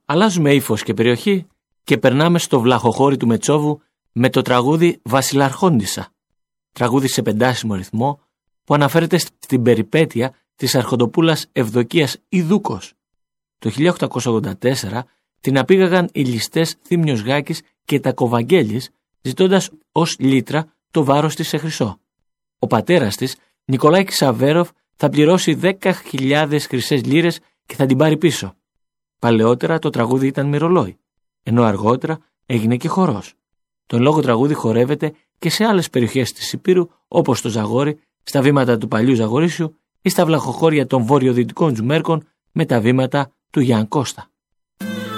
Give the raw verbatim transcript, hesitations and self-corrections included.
Αλλάζουμε ύφος και περιοχή και περνάμε στο βλαχοχώρι του Μετσόβου με το τραγούδι Βασιλαρχόντισσα, τραγούδι σε πεντάσιμο ρυθμό που αναφέρεται στην περιπέτεια της αρχοντοπούλας Ευδοκίας Ιδούκος. Το χίλια οκτακόσια ογδόντα τέσσερα την απήγαγαν οι ληστές Θήμιος Γάκης και Τακοβαγγέλης, ζητώντας ως λύτρα το βάρος της σε χρυσό. Ο πατέρας της, Νικολάη Ξαβέροφ, θα πληρώσει δέκα χιλιάδες χρυσές λίρες και θα την πάρει πίσω. Παλαιότερα το τραγούδι ήταν μυρολόι, ενώ αργότερα έγινε και χορός. Το εν λόγω τραγούδι χορεύεται και σε άλλες περιοχές της Ηπείρου, όπως το Ζαγόρι, στα βήματα του παλιού Ζαγορίσιου ή στα βλαχοχώρια των βορειοδυτικών Τζουμέρκων με τα βήματα του Γιάν Κώστα.